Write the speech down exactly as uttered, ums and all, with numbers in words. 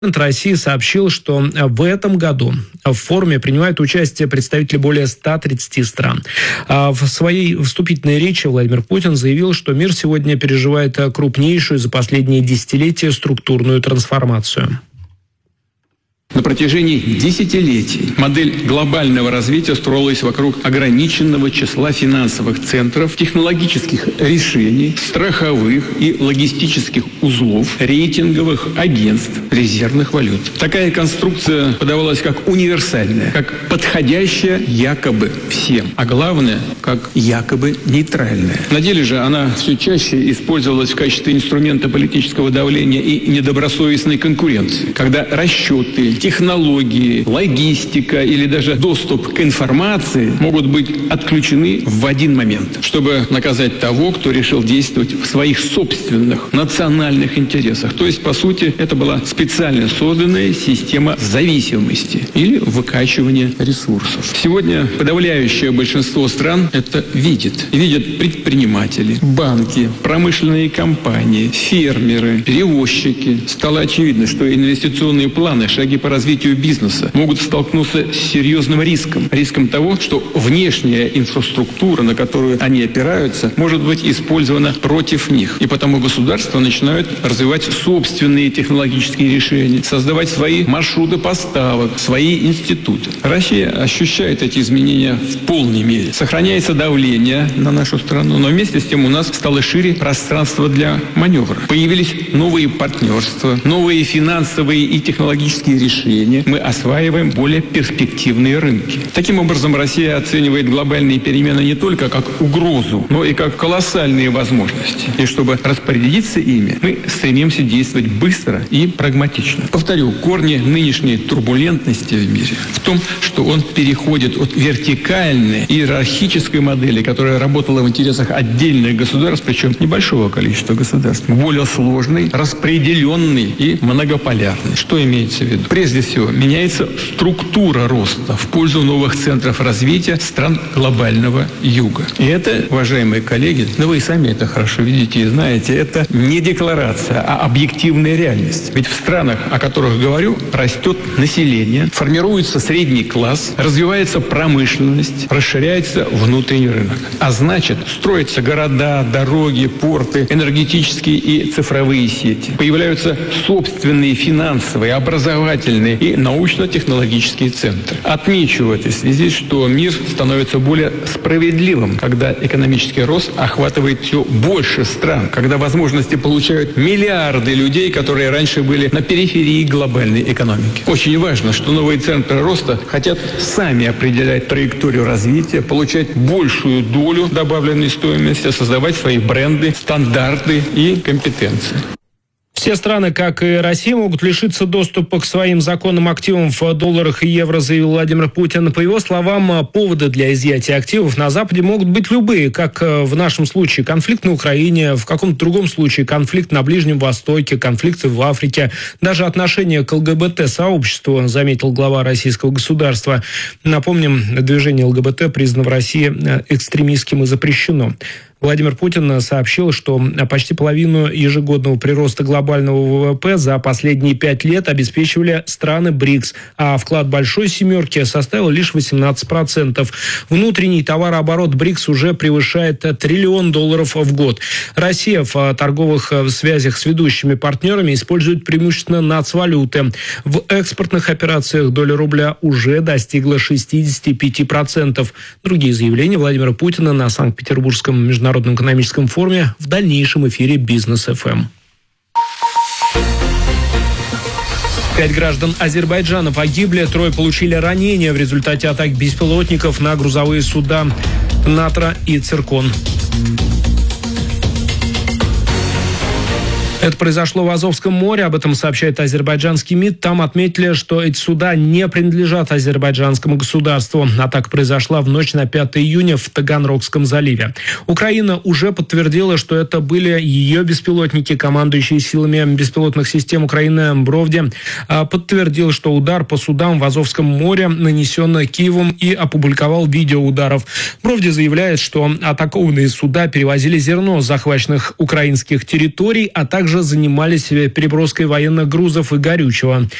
России сообщил, что в этом году в форуме принимают участие представители более ста тридцати стран. В своей вступительной речи Владимир Путин заявил, что мир сегодня переживает крупнейшую за последние десятилетия структурную трансформацию. На протяжении десятилетий модель глобального развития строилась вокруг ограниченного числа финансовых центров, технологических решений, страховых и логистических узлов, рейтинговых агентств, резервных валют. Такая конструкция подавалась как универсальная, как подходящая якобы всем, а главное, как якобы нейтральная. На деле же она все чаще использовалась в качестве инструмента политического давления и недобросовестной конкуренции, когда расчеты, технологии, логистика или даже доступ к информации могут быть отключены в один момент, чтобы наказать того, кто решил действовать в своих собственных национальных интересах. То есть, по сути, это была специально созданная система зависимости или выкачивания ресурсов. Сегодня подавляющее большинство стран это видит. Видят предприниматели, банки, промышленные компании, фермеры, перевозчики. Стало очевидно, что инвестиционные планы, шаги по развитию бизнеса могут столкнуться с серьезным риском. Риском того, что внешняя инфраструктура, на которую они опираются, может быть использована против них. И потому государства начинают развивать собственные технологические решения, создавать свои маршруты поставок, свои институты. Россия ощущает эти изменения в полной мере. Сохраняется давление на нашу страну, но вместе с тем у нас стало шире пространство для маневра. Появились новые партнерства, новые финансовые и технологические решения. Мы осваиваем более перспективные рынки. Таким образом, Россия оценивает глобальные перемены не только как угрозу, но и как колоссальные возможности. И чтобы распорядиться ими, мы стремимся действовать быстро и прагматично. Повторю, корни нынешней турбулентности в мире в том, что он переходит от вертикальной иерархической модели, которая работала в интересах отдельных государств, причем небольшого количества государств, к более сложной, распределенной и многополярной. Что имеется в виду? Прежде всего, меняется структура роста в пользу новых центров развития стран глобального юга. И это, уважаемые коллеги, ну вы и сами это хорошо видите и знаете, это не декларация, а объективная реальность. Ведь в странах, о которых говорю, растет население, формируется средний класс, развивается промышленность, расширяется внутренний рынок. А значит, строятся города, дороги, порты, энергетические и цифровые сети. Появляются собственные финансовые, образовательные и научно-технологические центры. Отмечу в этой связи, что мир становится более справедливым, когда экономический рост охватывает все больше стран, когда возможности получают миллиарды людей, которые раньше были на периферии глобальной экономики. Очень важно, что новые центры роста хотят сами определять траекторию развития, получать большую долю добавленной стоимости, создавать свои бренды, стандарты и компетенции. Все страны, как и Россия, могут лишиться доступа к своим законным активам в долларах и евро, заявил Владимир Путин. По его словам, поводы для изъятия активов на Западе могут быть любые, как в нашем случае конфликт на Украине, в каком-то другом случае конфликт на Ближнем Востоке, конфликты в Африке, даже отношение к ЛГБТ-сообществу, заметил глава российского государства. Напомним, движение ЛГБТ признано в России экстремистским и запрещено. Владимир Путин сообщил, что почти половину ежегодного прироста глобального ВВП за последние пять лет обеспечивали страны БРИКС, а вклад Большой Семерки составил лишь восемнадцать процентов. Внутренний товарооборот БРИКС уже превышает триллион долларов в год. Россия в торговых связях с ведущими партнерами использует преимущественно нацвалюты. В экспортных операциях доля рубля уже достигла шестьдесят пять процентов. Другие заявления Владимира Путина на Санкт-Петербургском международном Международном экономическом форуме в дальнейшем эфире Бизнес эф эм. Пять граждан Азербайджана погибли, трое получили ранения в результате атак беспилотников на грузовые суда «Натра» и «Циркон». Это произошло в Азовском море, об этом сообщает азербайджанский МИД. Там отметили, что эти суда не принадлежат азербайджанскому государству. Атака произошла в ночь на пятое июня в Таганрогском заливе. Украина уже подтвердила, что это были ее беспилотники. Командующий силами беспилотных систем Украины Бровди подтвердил, что удар по судам в Азовском море нанесен Киевом, и опубликовал видео ударов. Бровди заявляет, что атакованные суда перевозили зерно с захваченных украинских территорий, а также также занимались переброской военных грузов и горючего.